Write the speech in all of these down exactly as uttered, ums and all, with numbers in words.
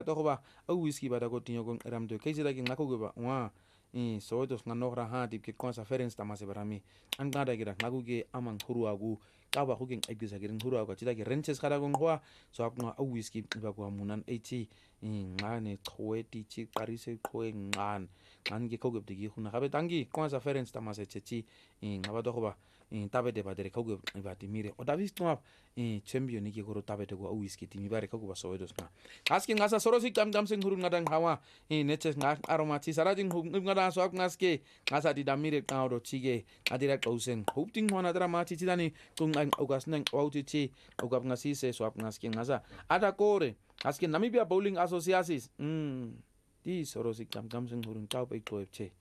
to go ba a whisky ba da go tinyo go ram to ke sira ke ngako go ba wa eh so to ngano ra ha dip ke conference ta mase barami an ga da gira ngako ke amang huruagu ka ba go ke egisa ke huruagu tida ke renches kara go ngwa so apna a whisky ba go munan eighty ngane twenty chi qarise qwe ngan ngan ke ko go digi khuna gabe tangi conference ta mase chechi ngaba to go ba tabe de ba de ko go ba timire o davis to eh champion ke go tabe de go whisky timi bare ko ba so edos na aski ngasa sorosi kam kam sing hurun ngadang hawa eh neches nga aromati sarajing hub ngada so ak ngaske ngasa di damire ka ro chige adira kausen hupting hona dra ma chi dani kung ang ogas nang auti chi ogap ngasi se so ak ngaske ngasa ada kore aski Namibia Bowling Associations mm di sorosi kam kam sing hurun tau pe ko che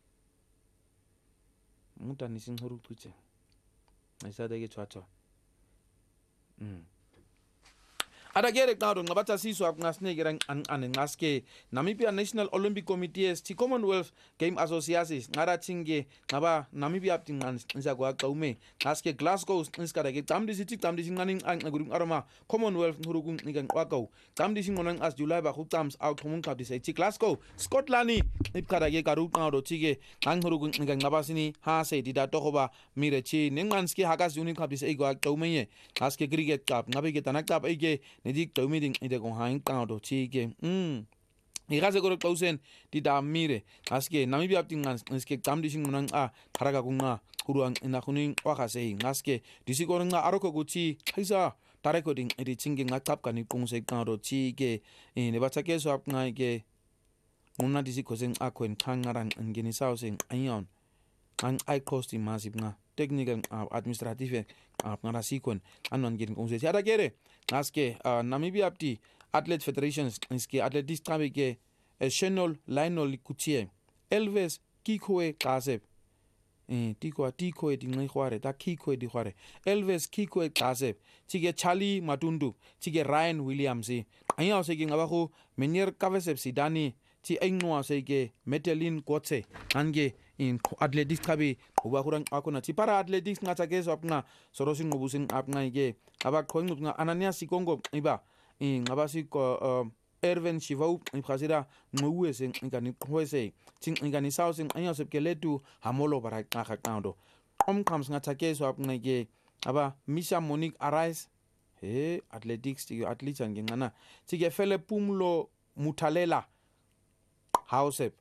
muta ni sing huru tuche Maisa de chacho. Mm. Ada gere kaado ngabata siso ap ngasne gerang an an ngaske Namibia National Olympic Committee ti Commonwealth Game Associations ngara chinge ngaba Namibia ap tingan nsa kwa kaume ngaske Glasgow nskara ge tamdi city tamdi singaning ang ngurung aroma Commonwealth ngurugung nigang wakau tamdi singonang as July ba khutams out humun kapdi sai ti Glasgow Scotland ipkara ge karu kaado chige ang ngurugung nigang ngaba sini ha se dida tokoba mire chi nenganske hagas unik kapdi sai kwa kaume ngaske cricket cup ngabe ge tanak cup ege Nedik to meeting ide go hain kaado chige mm igase go klausen di da mire aske Namibia tingan nske tamdi singunang a kharaga kunga huruang ina kuning wakase ngaske disigorenga aroko guchi haisa tarekoding edi chinge ngakap kani kungse kaado chige ne bachake so ap ngaige unna disikosen akwen kangarang ngeni sausing ayon ang I cost massive nga technical uh, administrative uh, ngara sikon anon gin kongse ada gere ngaske uh, Namibia apti athlete federations nske athletics tabe ke Shenol Lionel Kuchie Elvis Kikoe Kasep eh tiko tiko di ngai khware ta kikoe di khware Elvis Kikoe Kasep chige Charlie Matundu chige Ryan Williams anya se ngaba go Menier Kavesep Sidani ti engwa se ke Metelin Kotse ange in athletics kabe uba kurang akona ti para athletics ngata ke so apna sorosin ngobusin apna ige aba khong nga Anania Sikongo iba in ngaba si ko Erven Shivau iphasira nguwese ngani khwese ting ngani sausin anya sepke letu hamolo bara ka kando om comes ngata ke so apna ige aba Misha Monique Arise he athletics ti athletes ngana ti ke fele pumlo mutalela Hausep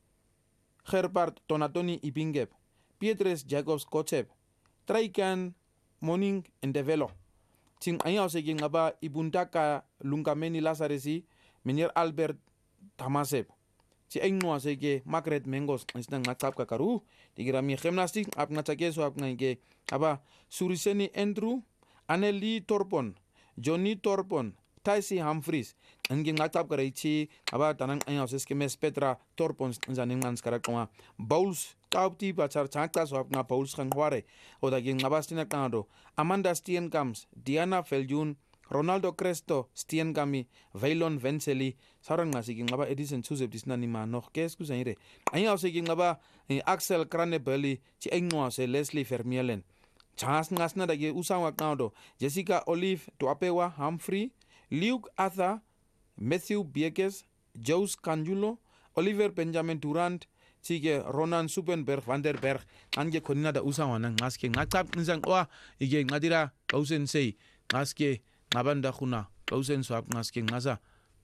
Herbert Tonatoni Ibingep, Pietres Jacobs Kochep, Traikan Morning Endevelo, Ting Ayase Gingaba Ibuntaka Lungameni Lazaresi, Menier Albert Tamasep, Ti Engnoa Sege, Margaret Mengos, Instant Natap Kakaru, Tigirami Gymnastic, Abnatakeso Abnage, Aba Suriseni Andrew, Anneli Torpon, Johnny Torpon, Taisi Humphries, ngin ngatap kareichi aba tanang anya seskemes Petra Torpons zaning mans karakoma Bowls kaupti bachar chakta so apna Bowls khangware oda gin ngabastina kando Amanda Steenkamps Diana Feljun Ronaldo Cresto Steenkami Vailon Venseli sarang ngasigi ngaba Edison Joseph disnani ma noch kes kusaire anya segi ngaba Axel Kranebeli chi engwa se Leslie Vermeulen chas ngasna da ge usawa kando Jessica Olive Tuapewa Humphrey Luke Arthur, Matthew Biekes, Jose Canjulo, Oliver Benjamin Durant, Tige Ronan Suppenberg van der Berg, ange konina da usawa nang ngaske ngakap nzang wa ige ngadira kausen sei ngaske ngabanda khuna kausen swap ngaske ngasa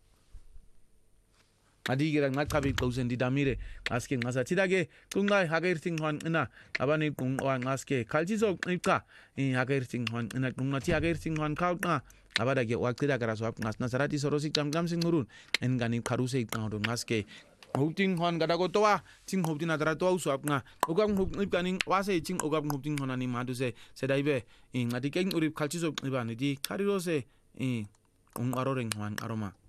adigira ngakabi kausen didamire ngaske ngasa tidage kungai hagerting hon ina abani kung wa ngaske kaljizo ipka i hagerting hon ina kungati hagerting hon kautna abada ge waktida kara swap ngas nasarati sorosi kam kam singurun engani kharuse ikang ngaske hopting hon gada go towa ting hopting adara to swap nga ogam hoping wase ting ogam hopting honani maduse sedaibe ingati keng urip khalchizo ibani di kharirose i ung aroreng hon aroma